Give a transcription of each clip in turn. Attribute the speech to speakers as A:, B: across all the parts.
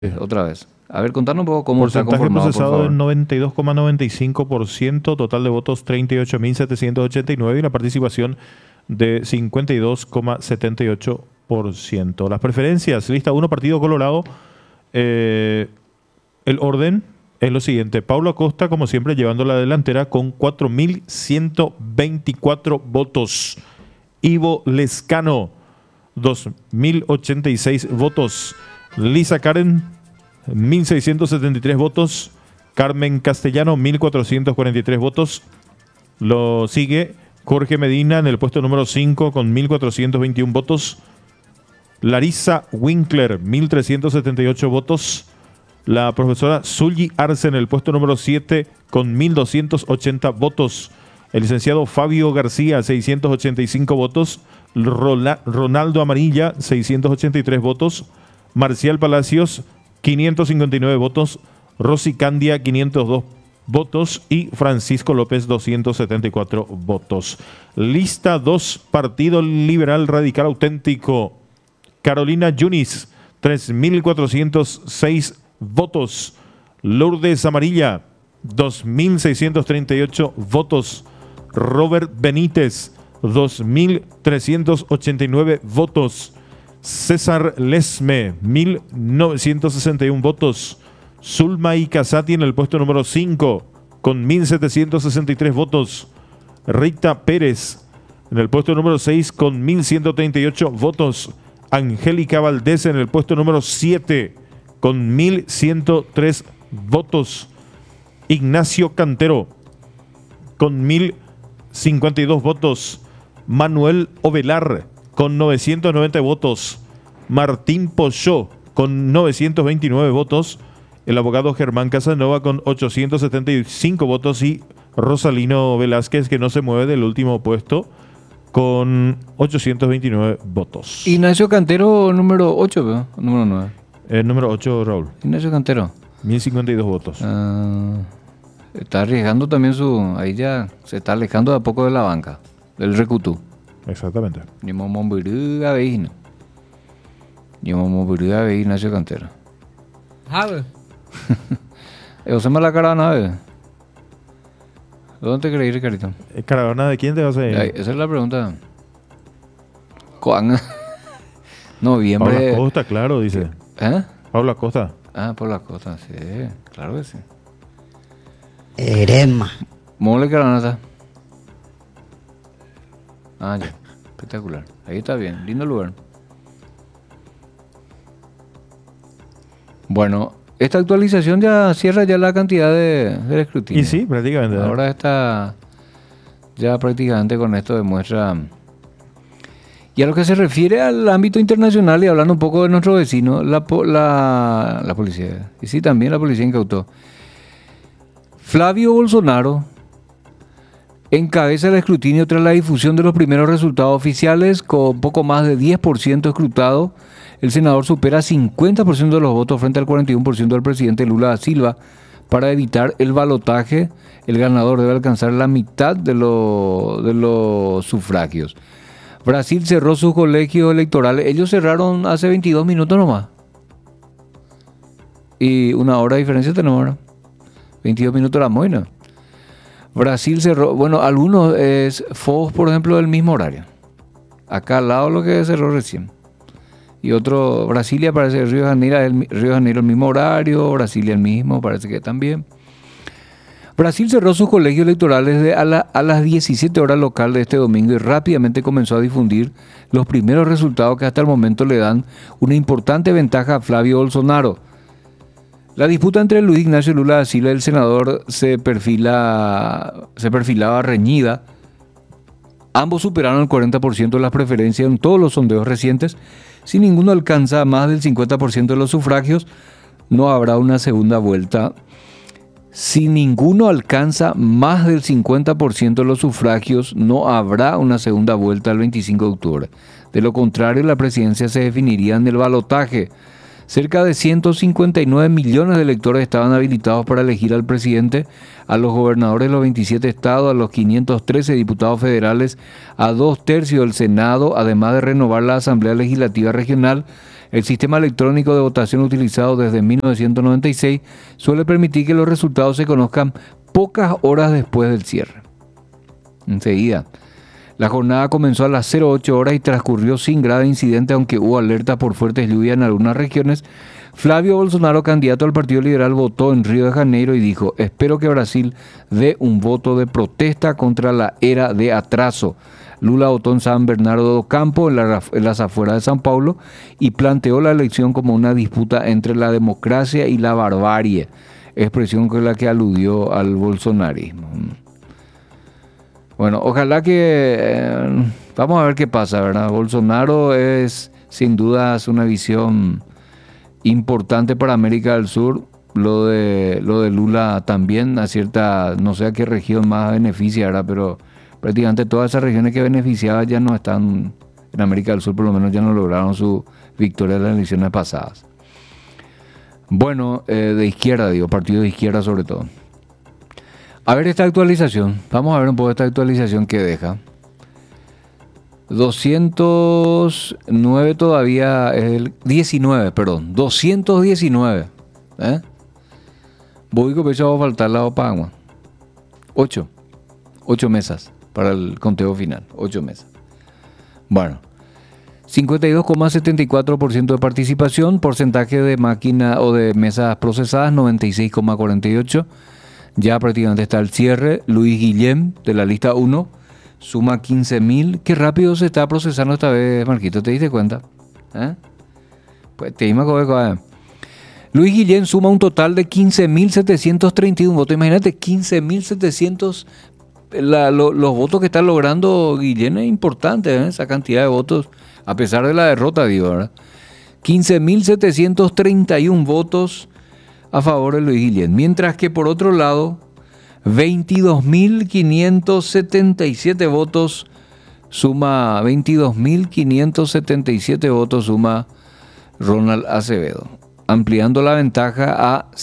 A: Otra vez. A ver, contanos un poco cómo está
B: Porcentaje
A: conformado, por
B: procesado
A: favor.
B: del 92,95%, total de votos 38.789 y la participación de 52,78%. Las preferencias, lista 1, Partido Colorado. El orden es lo siguiente. Paulo Acosta, como siempre, llevando la delantera con 4.124 votos. Ivo Lescano, 2.086 votos. Lisa Karen, 1.673 votos. Carmen Castellano, 1.443 votos. Lo sigue Jorge Medina en el puesto número 5 con 1.421 votos. Larissa Winkler, 1.378 votos. La profesora Zully Arce en el puesto número 7 con 1.280 votos. El licenciado Fabio García, 685 votos. Ronaldo Amarilla, 683 votos. Marcial Palacios, 559 votos. Rosy Candia, 502 votos. Y Francisco López, 274 votos. Lista 2, Partido Liberal Radical Auténtico. Carolina Yunis, 3.406 votos. Lourdes Amarilla, 2.638 votos. Robert Benítez, 2.389 votos. César Lesme, 1.961 votos. Zulma y Casati en el puesto número 5 con 1.763 votos. Rita Pérez en el puesto número 6 con 1.138 votos. Angélica Valdés en el puesto número 7 con 1.103 votos. Ignacio Cantero con 1.052 votos. Manuel Ovelar con 990 votos. Martín Pochó con 929 votos. El abogado Germán Casanova con 875 votos. Y Rosalino Velázquez, que no se mueve del último puesto, con 829 votos.
A: Ignacio Cantero, número 8, ¿verdad? Número 9.
B: El número 8, Raúl.
A: Ignacio Cantero.
B: 1.052 votos.
A: Está arriesgando también ahí ya se está alejando de a poco de la banca, del Recutú.
B: Exactamente.
A: Ni Momomburú Aveino. Ni Momomburú Aveino, Ignacio Cantero.
C: ¿Sabe?
A: José Malacarana, ¿sabes? ¿Dónde te creí, Ricardito?
B: ¿Caravana de quién te vas a ir?
A: Esa es la pregunta. ¿Cuándo? Noviembre.
B: Paula Costa, claro, dice.
A: ¿Eh?
B: Paula Costa.
A: Ah, por la costa, sí. Claro que sí.
D: Erema.
A: Mole Caranata. Ah, ya. Espectacular. Ahí está bien. Lindo lugar. Bueno, esta actualización ya cierra ya la cantidad del escrutinio.
B: Y sí, prácticamente.
A: Ahora está ya prácticamente con esto demuestra. Y a lo que se refiere al ámbito internacional y hablando un poco de nuestro vecino, la policía. Y sí, también la policía incautó. Flavio Bolsonaro encabeza el escrutinio tras la difusión de los primeros resultados oficiales con poco más de 10% escrutado. El senador supera 50% de los votos frente al 41% del presidente Lula da Silva. Para evitar el balotaje, el ganador debe alcanzar la mitad de los sufragios. Brasil cerró sus colegios electorales. Ellos cerraron hace 22 minutos nomás. Y una hora de diferencia tenemos ahora. 22 minutos la moina. Brasil cerró, bueno, algunos es Foz, por ejemplo, del mismo horario. Acá al lado lo que cerró recién. Y otro, Brasilia parece Río de Janeiro el mismo horario, Brasilia el mismo, parece que también. Brasil cerró sus colegios electorales a las 17 horas local de este domingo y rápidamente comenzó a difundir los primeros resultados que hasta el momento le dan una importante ventaja a Flavio Bolsonaro. La disputa entre Luis Ignacio Lula da Silva y el senador se perfilaba reñida. Ambos superaron el 40% de las preferencias en todos los sondeos recientes. Si ninguno alcanza más del 50% de los sufragios, no habrá una segunda vuelta. Si ninguno alcanza más del 50% de los sufragios, no habrá una segunda vuelta el 25 de octubre. De lo contrario, la presidencia se definiría en el balotaje. Cerca de 159 millones de electores estaban habilitados para elegir al presidente, a los gobernadores de los 27 estados, a los 513 diputados federales, a 2/3 del Senado, además de renovar la Asamblea Legislativa Regional, El sistema electrónico de votación utilizado desde 1996 suele permitir que los resultados se conozcan pocas horas después del cierre. Enseguida. La jornada comenzó a las 08 horas y transcurrió sin grave incidente, aunque hubo alerta por fuertes lluvias en algunas regiones. Flavio Bolsonaro, candidato al Partido Liberal, votó en Río de Janeiro y dijo: espero que Brasil dé un voto de protesta contra la era de atraso. Lula votó en San Bernardo do Campo, en las afueras de São Paulo, y planteó la elección como una disputa entre la democracia y la barbarie, expresión con la que aludió al bolsonarismo. Bueno, ojalá que... vamos a ver qué pasa, ¿verdad? Bolsonaro es, sin dudas, una visión importante para América del Sur. Lo de Lula también, a cierta... no sé a qué región más beneficia, ¿verdad? Pero prácticamente todas esas regiones que beneficiaban ya no están en América del Sur, por lo menos ya no lograron su victoria en las elecciones pasadas. Bueno, de izquierda, digo, partido de izquierda sobre todo. A ver esta actualización, vamos a ver un poco esta actualización que deja. 209 todavía, 219. Voy con pecho, va a faltar la Opagua. 8 mesas para el conteo final, 8 mesas. Bueno, 52,74% de participación, porcentaje de máquina o de mesas procesadas, 96,48%. Ya prácticamente está el cierre. Luis Guillem, de la lista 1, suma 15.000. Qué rápido se está procesando esta vez, Marquito, ¿te diste cuenta? Pues te imaginas. Luis Guillem suma un total de 15.731 votos. Imagínate, 15.700. Los votos que está logrando Guillem es importante, esa cantidad de votos, a pesar de la derrota, digo, ¿verdad? 15.731 votos a favor de Luis Guillem. Mientras que por otro lado, 22.577 votos suma Ronald Acevedo, ampliando la ventaja a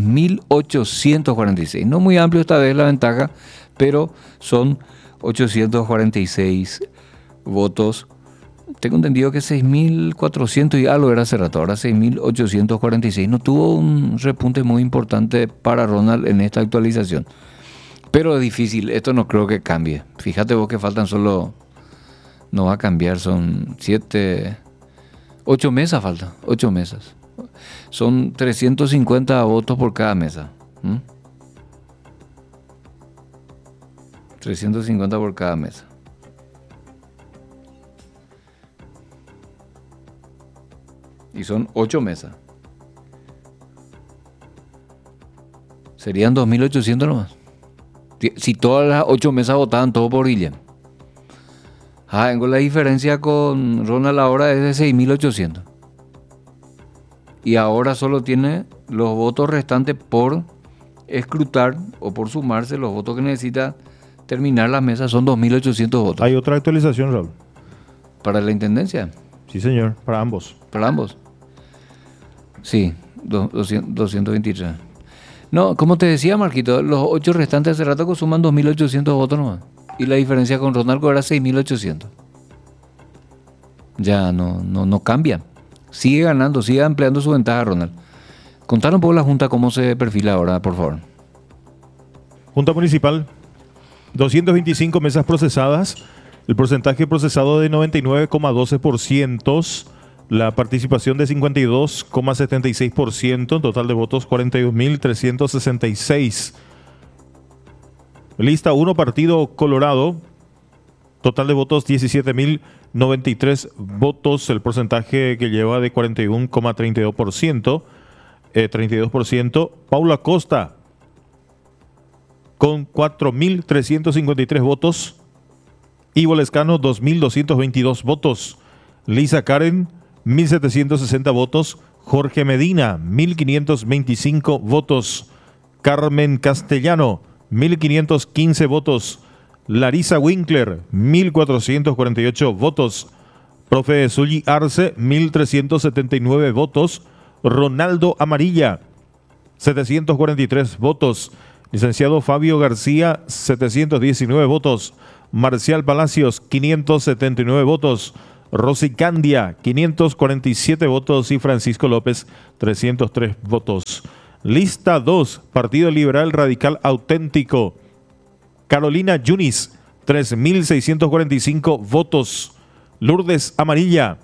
A: 6.846. No muy amplio esta vez la ventaja, pero son 846 votos. Tengo entendido que 6.400 y algo era hace rato, ahora 6.846. No tuvo un repunte muy importante para Ronald en esta actualización. Pero es difícil, esto no creo que cambie. Fíjate vos que faltan solo... No va a cambiar, son 8 mesas faltan, 8 mesas. Son 350 votos por cada mesa. 350 por cada mesa. Y son 8 mesas. Serían 2.800 nomás. Si todas las 8 mesas votaban todo por Guillem. Tengo la diferencia con Ronald ahora es de 6.800. Y ahora solo tiene los votos restantes por escrutar o por sumarse. Los votos que necesita terminar las mesas son 2.800 votos.
B: ¿Hay otra actualización, Raúl?
A: ¿Para la intendencia?
B: Sí, señor, para ambos.
A: ¿Para ambos? Sí, 223. No, como te decía, Marquito, los 8 restantes hace rato que suman 2.800 votos nomás. Y la diferencia con Ronaldo era 6.800. Ya no cambia. Sigue ganando, sigue ampliando su ventaja, Ronald. Contanos un poco la Junta cómo se perfila ahora, por favor.
B: Junta Municipal, 225 mesas procesadas. El porcentaje procesado de 99,12%. La participación de 52,76%, total de votos 41.366. Lista 1, Partido Colorado, total de votos 17.093 votos, el porcentaje que lleva de 41,32%, 32%. Paula Costa, con 4.353 votos. Ivo Lescano, 2.222 votos. Lisa Karen, 1.760 votos. Jorge Medina, 1.525 votos. Carmen Castellano, 1.515 votos. Larisa Winkler, 1.448 votos. Profe Zully Arce, 1.379 votos. Ronaldo Amarilla, 743 votos. Licenciado Fabio García, 719 votos. Marcial Palacios, 579 votos. Rosy Candia, 547 votos. Y Francisco López, 303 votos. Lista 2, Partido Liberal Radical Auténtico. Carolina Yunis, 3.645 votos. Lourdes Amarilla,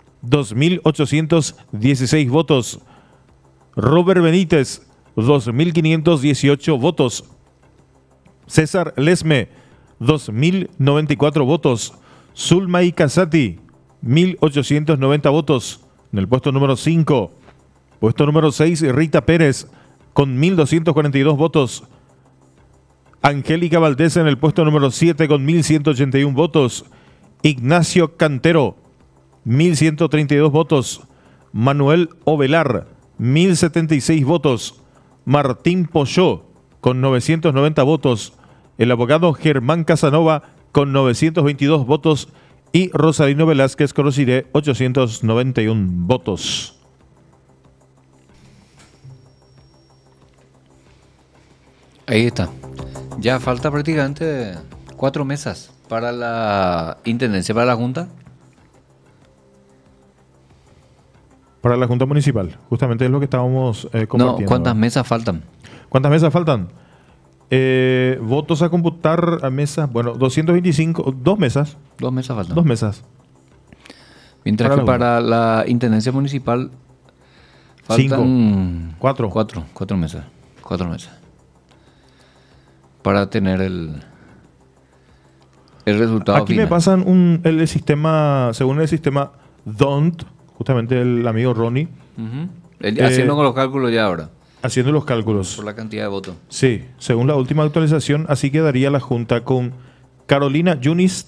B: 2.816 votos. Robert Benítez, 2.518 votos. César Lesme, 2.094 votos. Zulma Casati, 1.890 votos. En el puesto número 5. Puesto número 6, Rita Pérez, con 1.242 votos. Angélica Valdés en el puesto número 7 con 1.181 votos. Ignacio Cantero, 1.132 votos. Manuel Ovelar, 1.076 votos. Martín Polló, con 990 votos. El abogado Germán Casanova, con 922 votos. Y Rosalino Velázquez Corosiré, 891 votos.
A: Ahí está. Ya falta prácticamente 4 mesas para la intendencia, para la Junta.
B: Para la Junta Municipal, justamente es lo que estábamos compartiendo.
A: No, ¿cuántas mesas faltan?
B: ¿Cuántas mesas faltan? Votos a computar a mesas, bueno, 225, 2 mesas.
A: 2 mesas faltan.
B: 2 mesas.
A: Mientras
B: para
A: que para la intendencia municipal faltan
B: 4
A: mesas. 4 mesas. Para tener el resultado
B: Aquí
A: final.
B: me pasan el sistema, según el sistema DONT, justamente el amigo Ronnie.
A: Haciendo con los cálculos ya ahora.
B: Haciendo los cálculos.
A: Por la cantidad de votos.
B: Sí, según la última actualización, así quedaría la Junta con Carolina Yunis,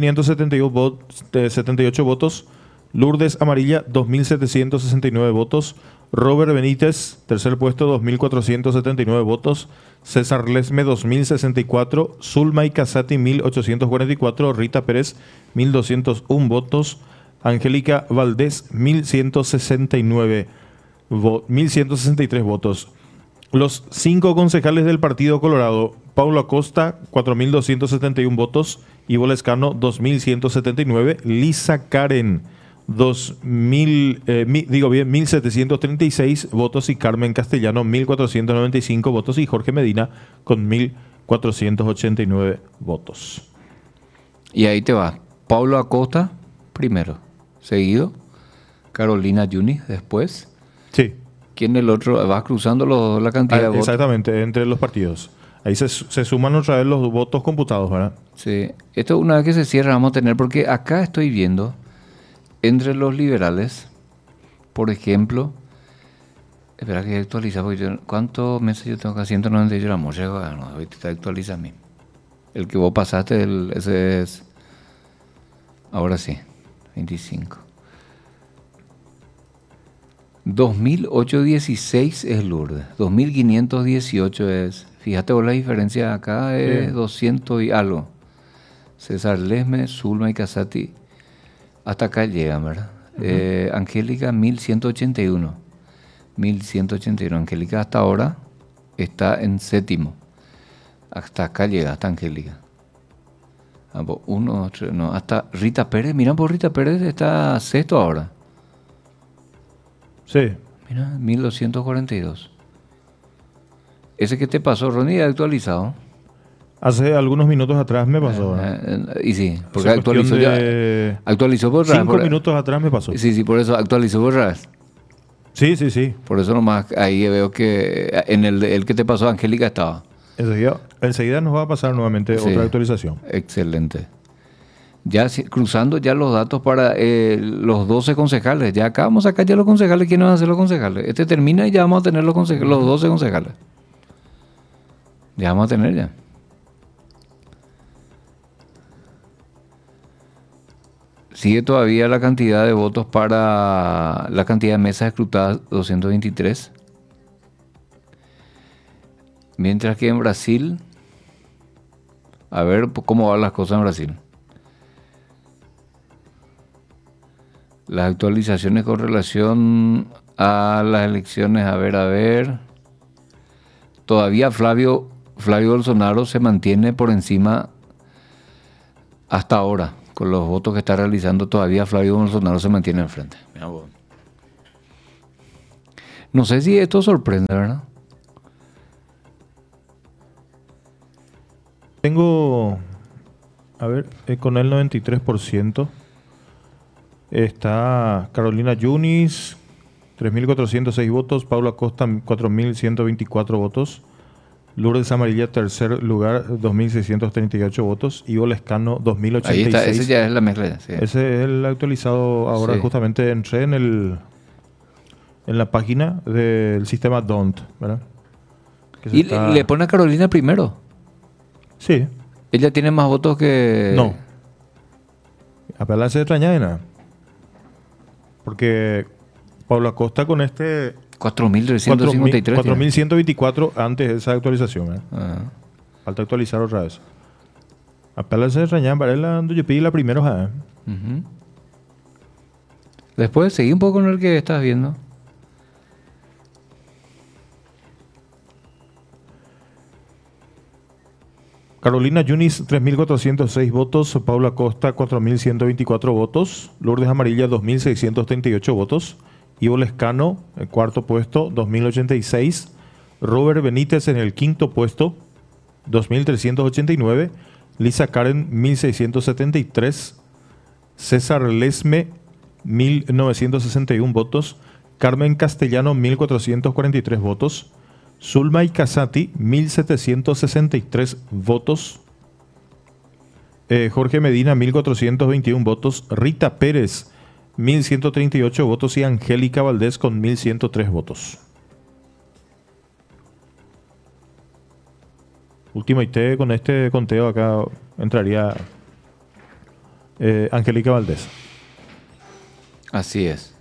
B: 3.578 votos. Lourdes Amarilla, 2.769 votos. Robert Benítez, tercer puesto, 2.479 votos. César Lesme, 2.064. Zulma Casati, 1.844. Rita Pérez, 1.201 votos. Angélica Valdés, 1.163 votos. Los 5 concejales del Partido Colorado: Paulo Acosta, 4.271 votos. Ivo Lescano, 2.179. Lisa Karen, 1.736 votos. Y Carmen Castellano, 1.495 votos. Y Jorge Medina con 1.489 votos.
A: Y ahí te va. Paulo Acosta primero, seguido Carolina Yunis después.
B: Sí.
A: ¿Quién el otro? Va cruzando la cantidad de votos.
B: Exactamente, entre los partidos. Ahí se suman otra vez los votos computados, ¿verdad?
A: Sí. Esto una vez que se cierra vamos a tener, porque acá estoy viendo entre los liberales, por ejemplo, espera que actualiza, porque ¿cuántos meses yo tengo acá? 198 la mocha, no, ahorita actualiza a mí. El que vos pasaste, ese es, ahora sí, 25. 2.816 es Lourdes, 2.518 es, fíjate vos la diferencia acá es 200 y algo. César Lesme, Zulma y Casati, hasta acá llegan, ¿verdad? Angélica, 1.181. 1.181. Angélica hasta ahora está en séptimo. Hasta acá llega, hasta Angélica. Hasta Rita Pérez, mira por Rita Pérez está sexto ahora.
B: Sí.
A: Mira, 1.242. Ese que te pasó, Ronnie, actualizado.
B: Hace algunos minutos atrás me pasó.
A: Y sí, porque actualizó ya. Actualizó por
B: 5 minutos atrás me pasó.
A: Sí, por eso actualizó por RAS.
B: Sí.
A: Por eso nomás ahí veo que en el que te pasó, Angélica estaba.
B: Enseguida nos va a pasar nuevamente otra actualización.
A: Excelente. Ya cruzando ya los datos para los 12 concejales. Ya acá vamos a sacar ya los concejales. ¿Quiénes van a ser los concejales? Este termina y ya vamos a tener los 12 concejales. Ya vamos a tener ya. Sigue todavía la cantidad de votos para la cantidad de mesas escrutadas, 223. Mientras que en Brasil, a ver cómo van las cosas en Brasil. Las actualizaciones con relación a las elecciones, a ver. Todavía Flavio Bolsonaro se mantiene por encima hasta ahora. con los votos que está realizando todavía Flavio Bolsonaro se mantiene al frente. Mirá vos. No sé si esto sorprende, ¿verdad?
B: Tengo, a ver, con el 93%. Está Carolina Yunis, 3.406 votos. Paula Costa, 4.124 votos. Lourdes Amarilla, tercer lugar, 2.638 votos. Ivo Lescano, 2.086.
A: Ahí está, ese ya es la mezcla. Sí.
B: Ese es el actualizado ahora.
A: Sí.
B: Justamente entré en la página del sistema DONT, ¿verdad? Que se
A: Y
B: está-
A: le pone a Carolina primero.
B: Sí,
A: Ella tiene más votos que...
B: no. Apenas se extraña de nada. Porque Paula Costa con este
A: 4.353.
B: 4.124 antes de esa actualización, ¿verdad?
A: Ah.
B: Falta actualizar otra vez. Apenas se extraña, Varela, yo pedí la primera hoja, ¿eh?
A: Ujú. Después seguí un poco con el que estás viendo.
B: Carolina Yunis, 3.406 votos. Paula Costa, 4.124 votos. Lourdes Amarilla, 2.638 votos. Ivo Lescano, el cuarto puesto, 2.086. Robert Benítez en el quinto puesto, 2.389. Lisa Karen, 1.673. César Lesme, 1.961 votos. Carmen Castellano, 1.443 votos. Zulma y Casati, 1.763 votos. Jorge Medina, 1.421 votos. Rita Pérez, 1.138 votos. Y Angélica Valdés con 1.103 votos. Último IT, con este conteo acá entraría Angélica Valdés.
A: Así es.